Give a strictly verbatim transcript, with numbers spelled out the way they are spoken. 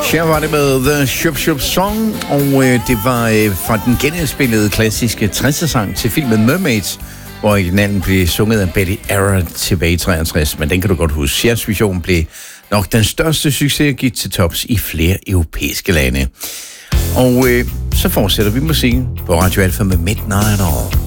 Cher var det med The Shup Shup Song, og øh, det var øh, fra den genindspillede klassiske tresser-sang til filmen Mermaids, hvor originalen blev sunget af Betty Arra tilbage i treogtres, men den kan du godt huske. Chers version blev nok den største succes og gik til tops i flere europæiske lande. Og øh, så fortsætter vi musikken på Radio Alfa med Midnight Oil.